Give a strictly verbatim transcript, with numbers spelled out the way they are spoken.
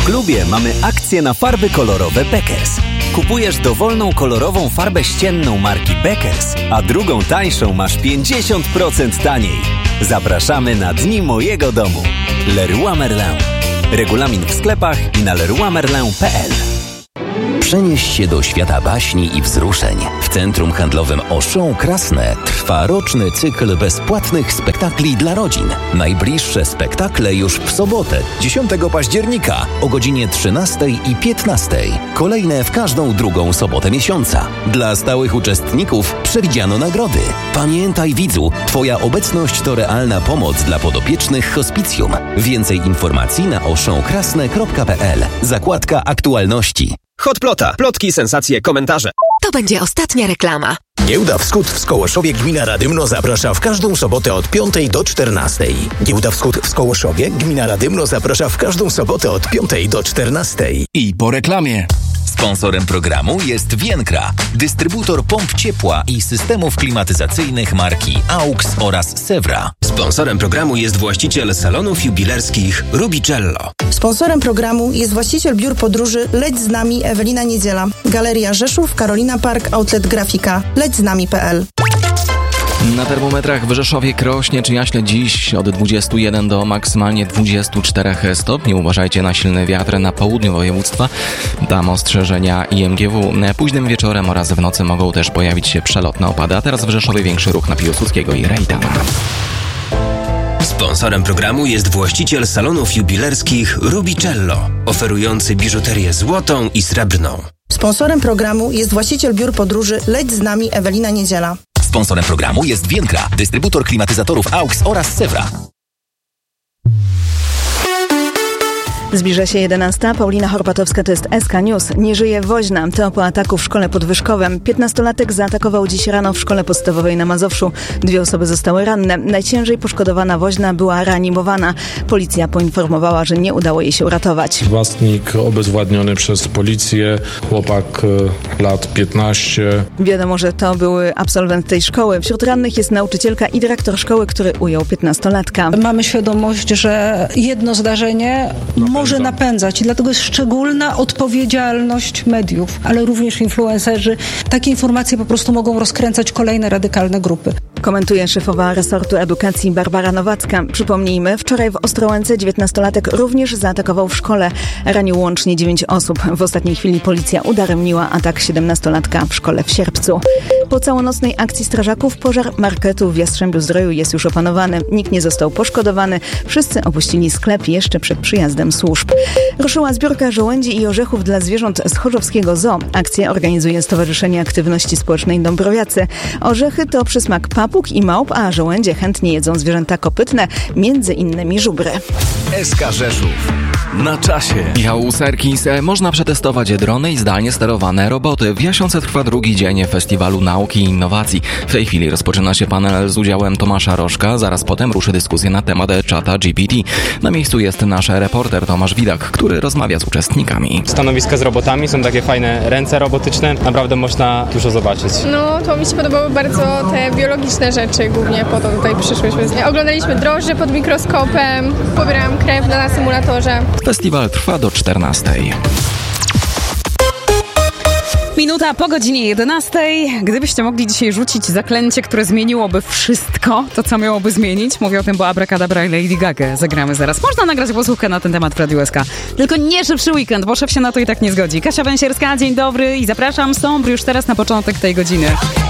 klubie mamy akcję na farby kolorowe Beckers. Kupujesz dowolną kolorową farbę ścienną marki Beckers, a drugą tańszą masz pięćdziesiąt procent taniej. Zapraszamy na Dni Mojego Domu. Leroy Merlin. Regulamin w sklepach i na leroy merlin kropka p l. Przenieś się do świata baśni i wzruszeń. W Centrum Handlowym Auchan Krasne trwa roczny cykl bezpłatnych spektakli dla rodzin. Najbliższe spektakle już w sobotę, dziesiątego października o godzinie trzynastej i piętnastej. Kolejne w każdą drugą sobotę miesiąca. Dla stałych uczestników przewidziano nagrody. Pamiętaj, widzu, Twoja obecność to realna pomoc dla podopiecznych hospicjum. Więcej informacji na auchan krasne kropka p l. Zakładka aktualności. Hotplota. Plotki, sensacje, komentarze. To będzie ostatnia reklama. Giełda Wschód w Skołoszowie Gmina Radymno zaprasza w każdą sobotę od piątej do czternastej. Giełda Wschód w Skołoszowie Gmina Radymno zaprasza w każdą sobotę od piątej do czternastej. I po reklamie. Sponsorem programu jest Vienkra, dystrybutor pomp ciepła i systemów klimatyzacyjnych marki AUX oraz Sewra. Sponsorem programu jest właściciel salonów jubilerskich Rubicello. Sponsorem programu jest właściciel biur podróży Leć z nami Ewelina Niedziela. Galeria Rzeszów, Karolina Park, Outlet Grafika. leć z nami kropka p l. Na termometrach w Rzeszowie, Krośnie czy Jaśle dziś od dwudziestu jeden do maksymalnie dwudziestu czterech stopni. Uważajcie na silny wiatr na południu województwa. Tam ostrzeżenia I M G W. Późnym wieczorem oraz w nocy mogą też pojawić się przelotne opady. A teraz w Rzeszowie większy ruch na Piłsudskiego i Rejtana. Sponsorem programu jest właściciel salonów jubilerskich Rubicello, oferujący biżuterię złotą i srebrną. Sponsorem programu jest właściciel biur podróży Leć z nami Ewelina Niedziela. Sponsorem programu jest Vienkra, dystrybutor klimatyzatorów AUX oraz Sewra. Zbliża się jedenasta. Paulina Horpatowska, to jest S K News. Nie żyje woźna. To po ataku w szkole pod Wyszkowem. Piętnastolatek zaatakował dziś rano w szkole podstawowej na Mazowszu. Dwie osoby zostały ranne. Najciężej poszkodowana woźna była reanimowana. Policja poinformowała, że nie udało jej się uratować. Napastnik obezwładniony przez policję. Chłopak lat piętnaście. Wiadomo, że to był absolwent tej szkoły. Wśród rannych jest nauczycielka i dyrektor szkoły, który ujął piętnastolatka. Mamy świadomość, że jedno zdarzenie może napędzać i dlatego jest szczególna odpowiedzialność mediów, ale również influencerzy. Takie informacje po prostu mogą rozkręcać kolejne radykalne grupy. Komentuje szefowa resortu edukacji Barbara Nowacka. Przypomnijmy, wczoraj w Ostrołęce dziewiętnastolatek również zaatakował w szkole. Ranił łącznie dziewięć osób. W ostatniej chwili policja udaremniła atak siedemnastolatka w szkole w Sierpcu. Po całonocnej akcji strażaków pożar marketu w Jastrzębiu-Zdroju jest już opanowany. Nikt nie został poszkodowany. Wszyscy opuścili sklep jeszcze przed przyjazdem służb. Ruszyła zbiórka żołędzi i orzechów dla zwierząt z chorzowskiego zoo. Akcję organizuje Stowarzyszenie Aktywności Społecznej Dąbrowiacy. Orzechy to przysmak papug i małp, a żołędzie chętnie jedzą zwierzęta kopytne, między innymi żubry. S K Rzeszów. Na czasie. Michał Serkis. Można przetestować drony i zdalnie sterowane roboty. W Jasionce trwa drugi dzień Festiwalu Nauki i Innowacji. W tej chwili rozpoczyna się panel z udziałem Tomasza Rożka. Zaraz potem ruszy dyskusja na temat czata G P T. Na miejscu jest nasz reporter Tomasz Widak, który rozmawia z uczestnikami. Stanowiska z robotami, są takie fajne ręce robotyczne. Naprawdę można dużo zobaczyć. No, to mi się podobały bardzo te biologiczne rzeczy. Głównie po to tutaj przyszłyśmy. Oglądaliśmy drożdże pod mikroskopem. Pobierałam krew na symulatorze. Festiwal trwa do czternastej. Minuta po godzinie jedenastej. Gdybyście mogli dzisiaj rzucić zaklęcie, które zmieniłoby wszystko, to co miałoby zmienić? Mówię o tym, bo Abracadabra i Lady Gaga zagramy zaraz. Można nagrać głosówkę na ten temat w Radiu S K. Tylko nie szybszy weekend, bo szef się na to i tak nie zgodzi. Kasia Węsierska, dzień dobry i zapraszam. Sombr już teraz na początek tej godziny.